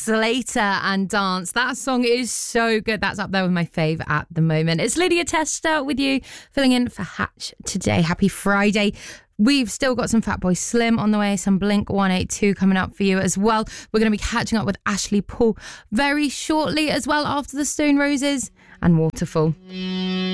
Slater and Dance. That song is so good. That's up there with my favourite at the moment. It's Lydia Testa with you, filling in for Hatch today. Happy Friday. We've still got some Fatboy Slim on the way, some Blink 182 coming up for you as well. We're going to be catching up with Ashley Paul very shortly as well, after the Stone Roses and Waterfall.